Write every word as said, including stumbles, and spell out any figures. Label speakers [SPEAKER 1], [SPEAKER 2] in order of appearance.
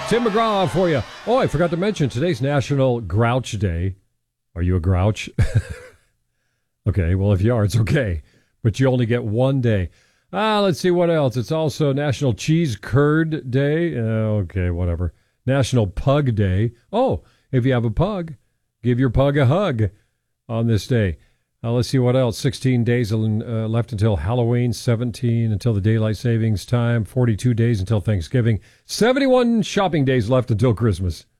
[SPEAKER 1] Tim McGraw for you. Oh, I forgot to mention, today's National Grouch Day. Are you a grouch? Okay, well, if you are, it's okay. But you only get one day. Ah, let's see what else. It's also National Cheese Curd Day. Uh, okay, whatever. National Pug Day. Oh, if you have a pug, give your pug a hug on this day. Uh, let's see what else. sixteen days uh, left until Halloween, seventeen until the daylight savings time, forty-two days until Thanksgiving, seventy-one shopping days left until Christmas.